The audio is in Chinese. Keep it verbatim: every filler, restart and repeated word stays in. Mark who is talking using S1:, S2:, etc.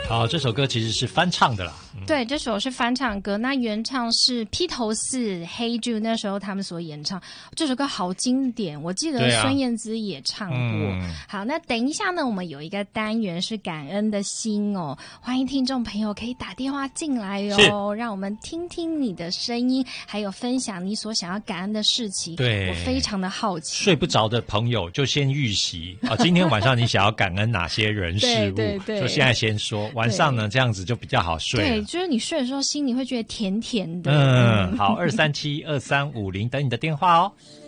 S1: 好，这首歌其实是翻唱的啦。嗯、
S2: 对，这首是翻唱歌，那原唱是披头士、Hey Jude 那时候他们所演唱。这首歌好经典，我记得孙燕姿也唱过。嗯、好，那等一下呢，我们有一个单元是感恩的心哦，欢迎听众朋友可以打电话进来哦，让我们听听你的声音，还有分享你所想要感恩的事情。
S1: 对，
S2: 我非常的好奇。
S1: 睡不着的朋友就先预习啊，今天晚上你想要感恩哪些人事物，
S2: 对对对，
S1: 就现在先说。晚上呢，这样子就比较好睡。
S2: 对，就是你睡的时候，心里会觉得甜甜的。
S1: 嗯，好，二三七二三五零等你的电话哦。